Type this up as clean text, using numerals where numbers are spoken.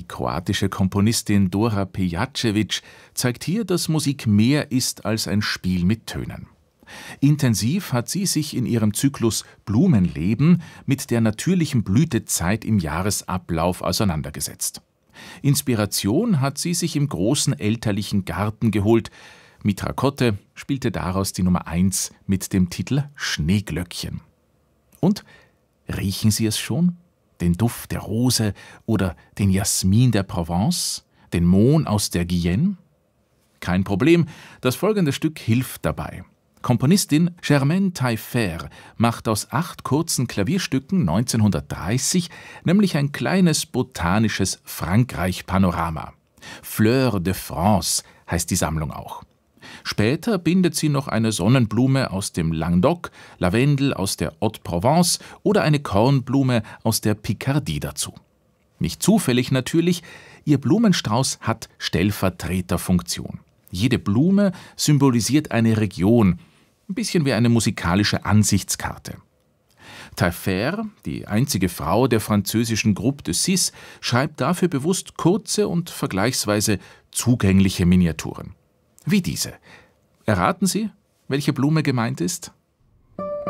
Die kroatische Komponistin Dora Pejacevic zeigt hier, dass Musik mehr ist als ein Spiel mit Tönen. Intensiv hat sie sich in ihrem Zyklus Blumenleben mit der natürlichen Blütezeit im Jahresablauf auseinandergesetzt. Inspiration hat sie sich im großen elterlichen Garten geholt. Mitra Kotte spielte daraus die Nummer 1 mit dem Titel Schneeglöckchen. Und riechen Sie es schon? Den Duft der Rose oder den Jasmin der Provence? Den Mohn aus der Guyenne? Kein Problem, das folgende Stück hilft dabei. Komponistin Germaine Taillefer macht aus 8 kurzen Klavierstücken 1930 nämlich ein kleines botanisches Frankreich-Panorama. Fleur de France heißt die Sammlung auch. Später bindet sie noch eine Sonnenblume aus dem Languedoc, Lavendel aus der Haute-Provence oder eine Kornblume aus der Picardie dazu. Nicht zufällig natürlich, ihr Blumenstrauß hat Stellvertreterfunktion. Jede Blume symbolisiert eine Region, ein bisschen wie eine musikalische Ansichtskarte. Taillefer, die einzige Frau der französischen Groupe de Six, schreibt dafür bewusst kurze und vergleichsweise zugängliche Miniaturen. Wie diese. Erraten Sie, welche Blume gemeint ist?